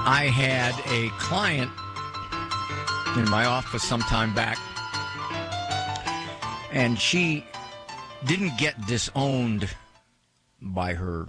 I had a client in my office some time back, and she didn't get disowned by her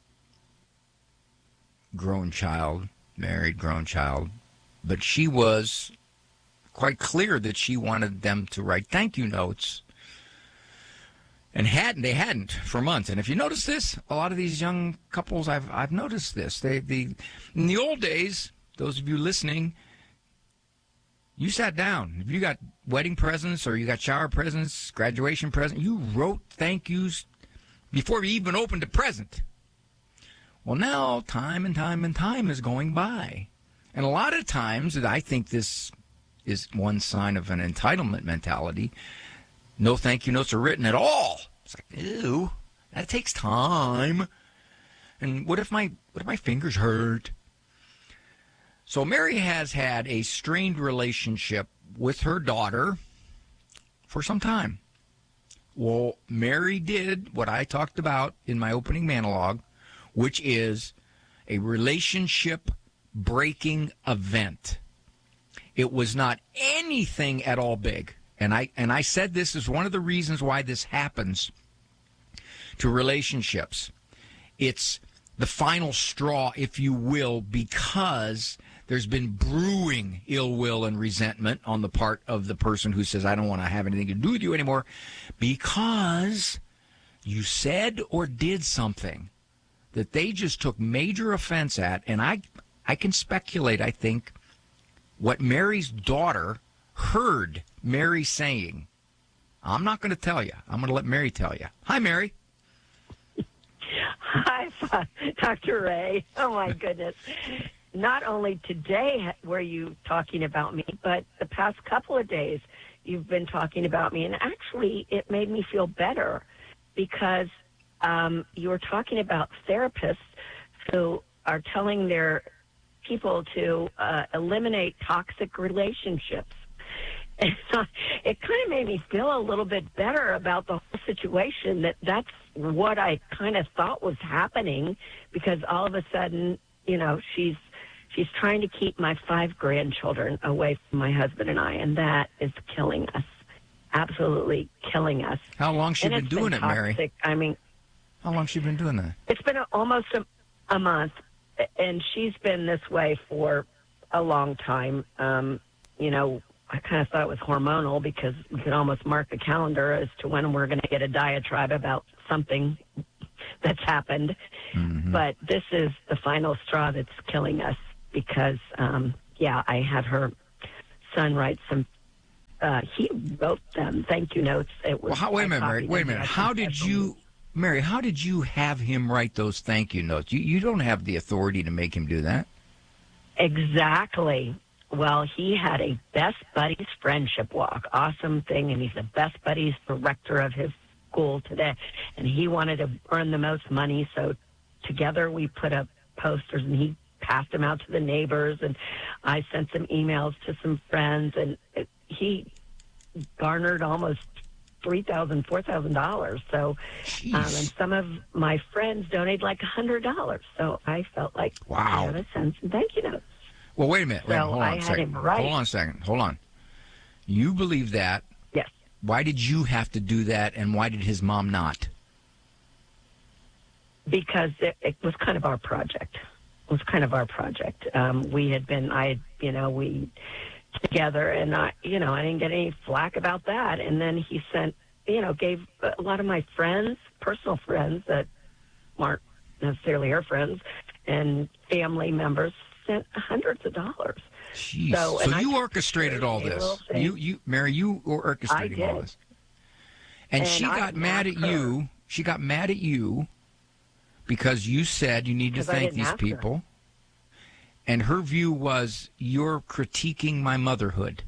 married grown child, but she was quite clear that she wanted them to write thank you notes, and they hadn't for months. And if you notice this, a lot of these young couples, I've noticed this. In the old days, those of you listening, you sat down. If you got wedding presents or you got shower presents, graduation presents, you wrote thank yous before you even opened a present. Well, now time and time is going by. And a lot of times, I think this is one sign of an entitlement mentality. No thank you notes are written at all. It's like, ew, that takes time. And what if my fingers hurt? So Mary has had a strained relationship with her daughter for some time. Well, Mary did what I talked about in my opening monologue, which is a relationship-breaking event. It was not anything at all big. And I said this is one of the reasons why this happens to relationships. It's the final straw, if you will, because there's been brewing ill will and resentment on the part of the person who says, I don't want to have anything to do with you anymore, because you said or did something that they just took major offense at. And I can speculate, I think, what Mary's daughter heard Mary saying. I'm not going to tell you. I'm going to let Mary tell you. Hi, Mary. Hi, Dr. Ray. Oh, my goodness. Not only today were you talking about me, but the past couple of days you've been talking about me. And actually, it made me feel better because you were talking about therapists who are telling their people to eliminate toxic relationships. And it kind of made me feel a little bit better about the whole situation, that's what I kind of thought was happening, because all of a sudden, she's trying to keep my 5 grandchildren away from my husband and I, and that is killing us, absolutely killing us. How long she been doing it, Mary? I mean, how long she been doing that? It's been almost a month, and she's been this way for a long time. I kind of thought it was hormonal because we could almost mark the calendar as to when we're going to get a diatribe about something that's happened. Mm-hmm. But this is the final straw that's killing us because, I had her son write some, he wrote them thank you notes. It was, wait a minute, Mary. Wait a minute. How did you have him write those thank you notes? You don't have the authority to make him do that. Exactly. Well, he had a Best Buddies friendship walk. Awesome thing. And he's the Best Buddies director of his school today. And he wanted to earn the most money. So together we put up posters and he passed them out to the neighbors. And I sent some emails to some friends. And he garnered almost $3,000, $4,000. So, and some of my friends donated like $100. So I felt like I had to send some thank you notes. Well, wait a minute. Hold on a second. Hold on. You believe that? Yes. Why did you have to do that, and why did his mom not? Because it was kind of our project. We had been, we together, and I didn't get any flack about that. And then he sent, gave a lot of my friends, personal friends that weren't necessarily her friends, and family members, sent hundreds of dollars. Jeez. So you orchestrated all this. Mary, you were orchestrating all this. And she got mad at you. She got mad at you because you said you need to thank these people. And her view was, you're critiquing my motherhood.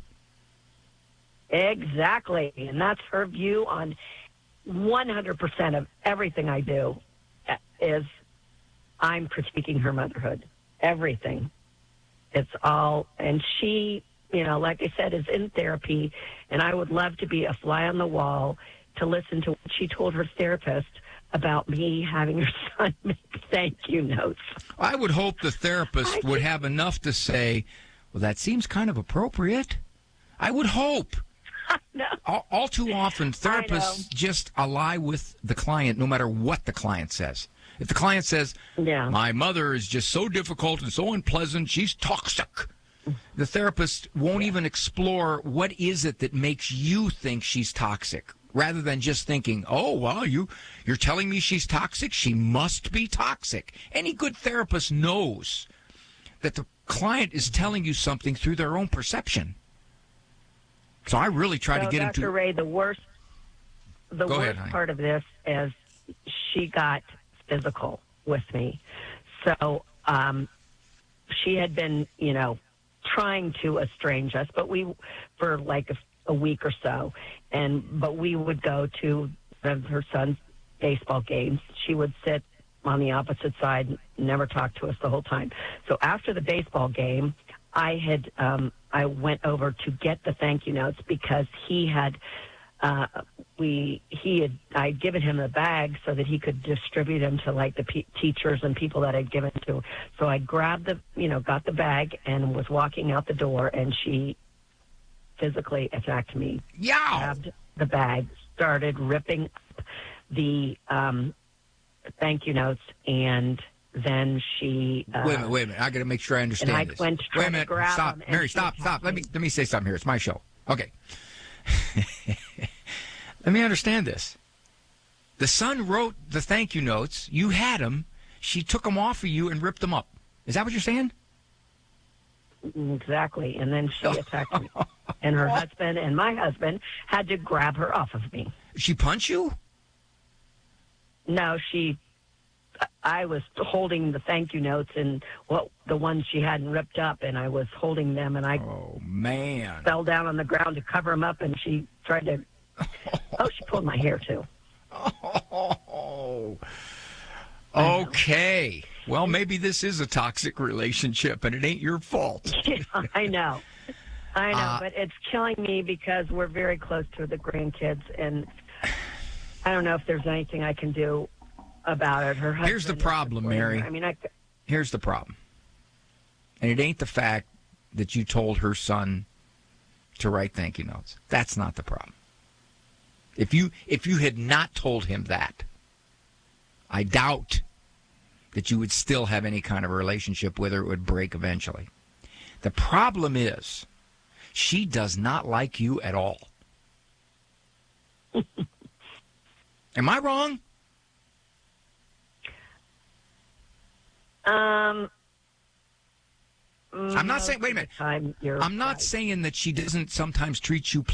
Exactly. And that's her view on 100% of everything I do is I'm critiquing her motherhood. Everything. It's all, and she, like I said, is in therapy, and I would love to be a fly on the wall to listen to what she told her therapist about me having your son make thank you notes. I would hope the therapist would have enough to say, well, that seems kind of appropriate. I would hope. No. All too often, therapists just ally with the client no matter what the client says. If the client says, my mother is just so difficult and so unpleasant, she's toxic, the therapist won't even explore what is it that makes you think she's toxic, rather than just thinking, oh, well, you're telling me she's toxic? She must be toxic. Any good therapist knows that the client is telling you something through their own perception. So I really try to get him to... Dr. Ray, the worst part of this is she got physical with me. So she had been, trying to estrange us, but for like a week or so. But we would go to her son's baseball games. She would sit on the opposite side, never talk to us the whole time. So after the baseball game, I went over to get the thank you notes because I'd given him a bag so that he could distribute them to like the teachers and people that I'd given to. So I grabbed got the bag and was walking out the door, and she physically attacked me. Yeah. Grabbed the bag, started ripping up the thank you notes, and then she... Wait a minute. I got to make sure I understand this. Went to wait a minute. Stop. Them, Mary, stop. Let me say something here. It's my show. Okay. Let me understand this. The son wrote the thank you notes. You had them. She took them off of you and ripped them up. Is that what you're saying? Exactly. And then she attacked me. And her husband and my husband had to grab her off of me. She punched you? No, I was holding the thank you notes and the ones she hadn't ripped up, and I was holding them, and I fell down on the ground to cover them up, and she tried to... she pulled my hair, too. Oh. Okay. Well, maybe this is a toxic relationship, and it ain't your fault. Yeah, I know, but it's killing me because we're very close to the grandkids, and I don't know if there's anything I can do about it. Her husband... Here's the problem, Mary. Here's the problem. And it ain't the fact that you told her son to write thank you notes. That's not the problem. If you had not told him that, I doubt that you would still have any kind of relationship with her. It would break eventually. The problem is she does not like you at all. Am I wrong? I'm not saying, wait a minute. I'm not saying that she doesn't sometimes treat you